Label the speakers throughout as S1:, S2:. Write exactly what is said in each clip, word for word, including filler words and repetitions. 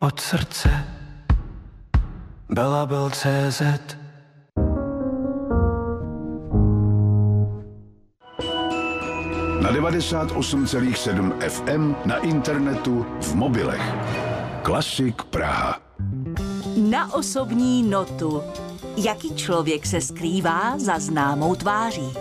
S1: Od srdce Belabel tečka cé zet.
S2: Na devadesát osm celá sedm ef em, na internetu, v mobilech. Klasik Praha.
S3: Na osobní notu. Jaký člověk se skrývá za známou tváří?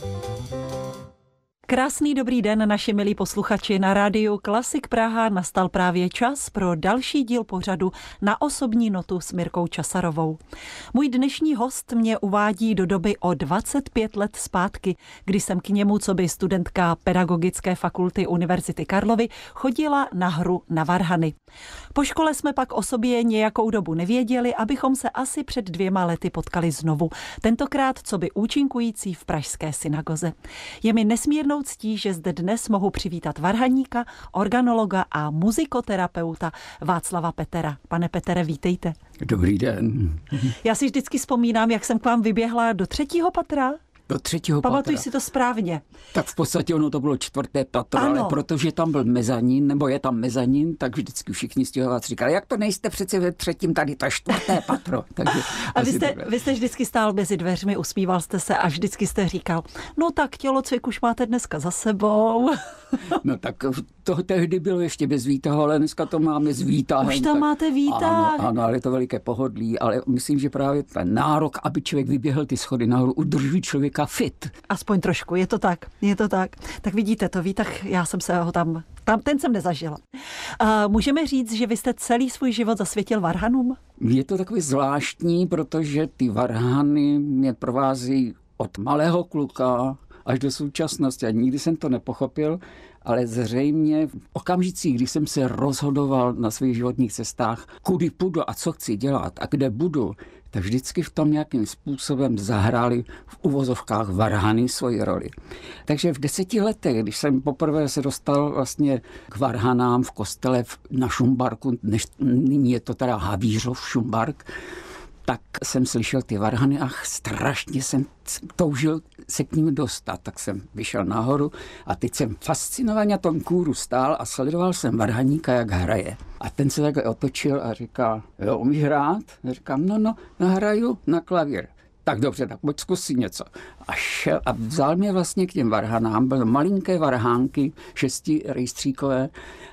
S4: Krásný dobrý den, naši milí posluchači. Na rádiu Klasik Praha nastal právě čas pro další díl pořadu Na osobní notu s Mirkou Časarovou. Můj dnešní host mě uvádí do doby o dvacet pět let zpátky, kdy jsem k němu coby studentka Pedagogické fakulty Univerzity Karlovy chodila na hru na varhany. Po škole jsme pak o sobě nějakou dobu nevěděli, abychom se asi před dvěma lety potkali znovu. Tentokrát coby účinkující v pražské synagoze. Je mi nesmírnou ctí, že zde dnes mohu přivítat varhaníka, organologa a muzikoterapeuta Václava Petera. Pane Petere, vítejte.
S5: Dobrý den.
S4: Já si vždycky vzpomínám, jak jsem k vám vyběhla do třetího patra.
S5: Do třetího patra.
S4: Pamatuji si to správně.
S5: Tak v podstatě ono to bylo čtvrté patro,
S4: Ano.
S5: ale protože tam byl mezanín, nebo je tam mezanín, tak vždycky všichni stěhováci říkali, jak to nejste přece ve třetím, tady to čtvrté patro. Takže
S4: a vy jste, vy jste vždycky stál mezi dveřmi, usmíval jste se a vždycky jste říkal, no tak tělocvik už máte dneska za sebou.
S5: No tak to tehdy bylo ještě bez výtahu, ale dneska to máme s výtahem.
S4: Už tam
S5: tak,
S4: máte výtah.
S5: Ano, ano, ale je to veliké pohodlí, ale myslím, že právě ten nárok, aby člověk vyběhl ty schody nahoru, udrží člověka fit.
S4: Aspoň trošku, je to tak, je to tak. Tak vidíte to, výtah, já jsem se ho tam, tam ten jsem nezažila. Uh, můžeme říct, že vy jste celý svůj život zasvětil varhanům?
S5: Je to takový zvláštní, protože ty varhany mě provází od malého kluka až do současnosti. A nikdy jsem to nepochopil, ale zřejmě v okamžicích, kdy jsem se rozhodoval na svých životních cestách, kudy půjdu a co chci dělat a kde budu, tak vždycky v tom nějakým způsobem zahráli v uvozovkách varhany svoji roli. Takže v deseti letech, když jsem poprvé se dostal vlastně k varhanám v kostele na Šumbarku, než, nyní je to teda Havířov Šumbark, tak jsem slyšel ty varhany a strašně jsem toužil se k ním dostat. Tak jsem vyšel nahoru a teď jsem fascinovaně na tom kůru stál a sledoval jsem varhaníka, jak hraje. A ten se takhle otočil a říká, jo, umíš hrát? A říkám, no, no, nahraju na klavír. Tak dobře, tak pojď zkusit něco. A šel a vzal mě vlastně k těm varhanám, byly malinké varhánky, šesti rejstříkové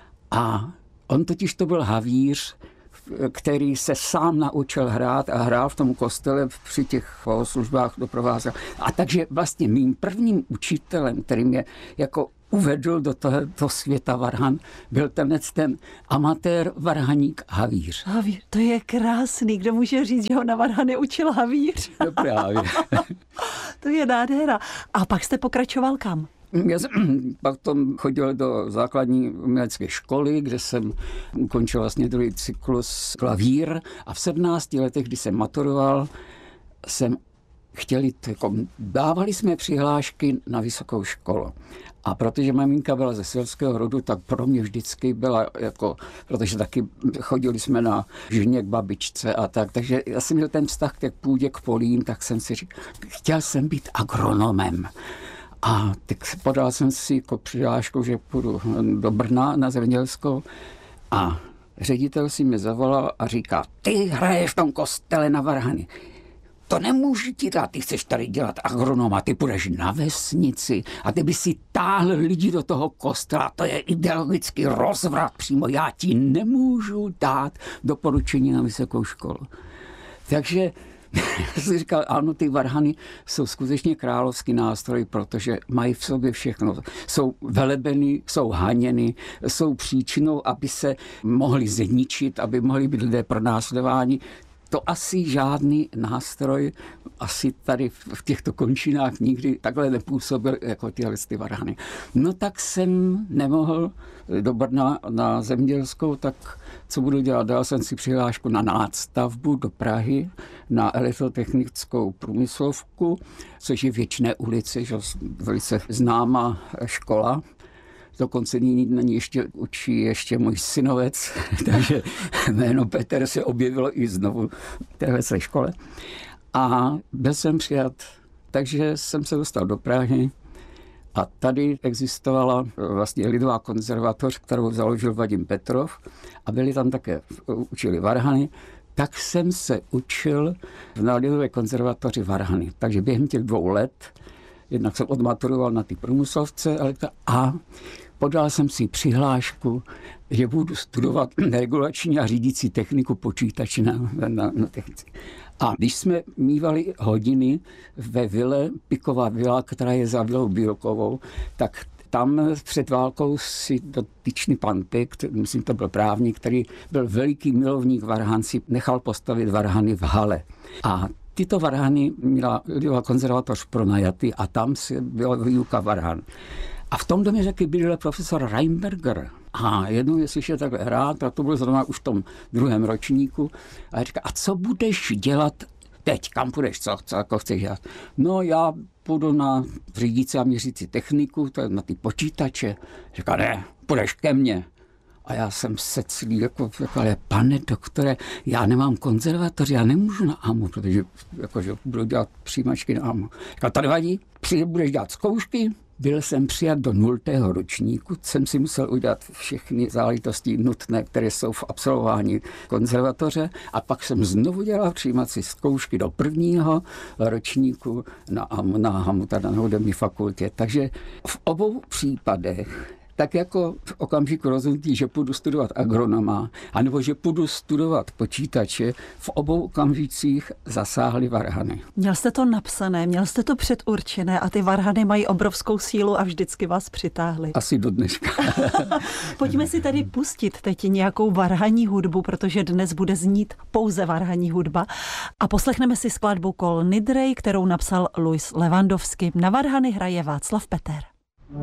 S5: a on totiž to byl havíř, který se sám naučil hrát a hrál v tom kostele při těch službách doprovázel. A takže vlastně mým prvním učitelem, který mě jako uvedl do tohoto světa varhan, byl tenec ten amatér varhaník Havíř.
S4: Havíř, to je krásný. Kdo může říct, že ho na varhany učil Havíř?
S5: No právě.
S4: To je nádhera. A pak jste pokračoval kam?
S5: Já jsem pak tom chodil do základní umělecké školy, kde jsem ukončil vlastně druhý cyklus klavír a v sedmnácti letech, kdy jsem maturoval, jsem chtěl jít, jako, dávali jsme přihlášky na vysokou školu. A protože maminka byla ze selského rodu, tak pro mě vždycky byla jako, protože taky chodili jsme na žně k babičce a tak, takže já jsem měl ten vztah k půdě, k polím, tak jsem si říkal, chtěl jsem být agronomem. A tak podal jsem si jako přihlášku, že půjdu do Brna na zemědělskou a ředitel si mě zavolal a říká, ty hraješ v tom kostele na varhany. To nemůžu ti dát, ty chceš tady dělat agronoma, ty půjdeš na vesnici a ty by si táhl lidi do toho kostela, to je ideologický rozvrat přímo, já ti nemůžu dát doporučení na vysokou školu. Takže já si říkal, ano, ty varhany jsou skutečně královský nástroj, protože mají v sobě všechno. Jsou velebeny, jsou haněny, jsou příčinou, aby se mohli zničit, aby mohli být lidé pronásledováni. To asi žádný nástroj asi tady v těchto končinách nikdy takhle nepůsobil jako tyhle ty varhany. No tak jsem nemohl do Brna na zemědělskou, tak co budu dělat? Dal jsem si přihlášku na nástavbu do Prahy, na elektrotechnickou průmyslovku, což je v Věčné ulici, že velice známá škola. Dokonce na ní ještě učí ještě můj synovec, takže jméno Petr se objevilo i znovu v téhle škole. A byl jsem přijat, takže jsem se dostal do Prahy A tady existovala vlastně lidová konzervatoř, kterou založil Vadim Petrov a byli tam také, učili varhany, tak jsem se učil na lidové konzervatoři varhany. Takže během těch dvou let, jednak jsem odmaturoval na ty průmyslovce a podal jsem si přihlášku, že budu studovat regulační a řídící techniku počítače na, na, na technice. A když jsme mívali hodiny ve vile, Piková vila, která je za vilou Bílkovou, tak tam před válkou si dotyčný pan Pik, myslím, to byl právník, který byl veliký milovník varhan, si nechal postavit varhany v hale. A tyto varhany měla lidová konzervatoř pronajaty a tam si byla výuka varhan. A v tom domě taky byl profesor Reinberger. A jednou je slyšel takhle hrát, a to bylo zrovna už v tom druhém ročníku. A říká, a co budeš dělat teď? Kam půjdeš? Co, co jako chceš dělat? No já půjdu na řídící a měřící techniku, to je na ty počítače. Říká, ne, půjdeš ke mně. A já jsem se celý jako, jako ale pane doktore, já nemám konzervatoř, já nemůžu na AMU, protože jakože budu dělat přijímačky na AMU. Říká, tady vadí, přijde, budeš dělat zkoušky. Byl jsem přijat do nultého ročníku, jsem si musel udělat všechny záležitosti nutné, které jsou v absolvování konzervatoře a pak jsem znovu dělal přijímací zkoušky do prvního ročníku na AMU, na AMU, tady na hudební fakultě. Takže v obou případech tak jako v okamžiku rozhodnutí, že půjdu studovat agronoma, anebo že půjdu studovat počítače, v obou okamžicích zasáhly varhany.
S4: Měl jste to napsané, měl jste to předurčené a ty varhany mají obrovskou sílu a vždycky vás přitáhly.
S5: Asi do dneška.
S4: Pojďme si tady pustit teď nějakou varhaní hudbu, protože dnes bude znít pouze varhaní hudba. A poslechneme si skladbu Kol Nidrej, kterou napsal Louis Lewandowski. Na varhany hraje Václav Peter.